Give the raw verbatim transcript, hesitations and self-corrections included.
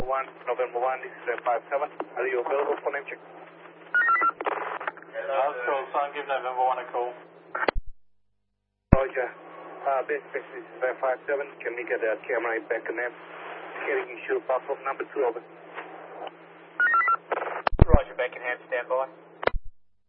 one, November one, this is five seven. Are you available for name check? Last call, son, give November one a call. Roger. Uh, base base is five seven. Can we get a camera back and then getting issue pop up number two over? Roger, back in hand, stand by.